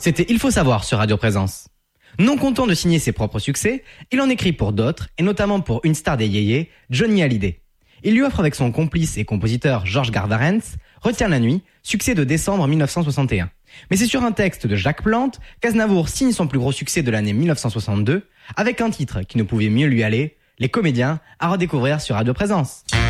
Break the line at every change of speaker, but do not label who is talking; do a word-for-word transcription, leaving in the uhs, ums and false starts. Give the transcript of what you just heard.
C'était Il faut savoir sur Radio Présence. Non content de signer ses propres succès, il en écrit pour d'autres, et notamment pour une star des yéyés, Johnny Hallyday. Il lui offre avec son complice et compositeur Georges Garvarentz, Retiens la nuit, succès de décembre mille neuf cent soixante et un. Mais c'est sur un texte de Jacques Plante qu'Aznavour signe son plus gros succès de l'année mille neuf cent soixante-deux, avec un titre qui ne pouvait mieux lui aller, Les Comédiens, à redécouvrir sur Radio Présence.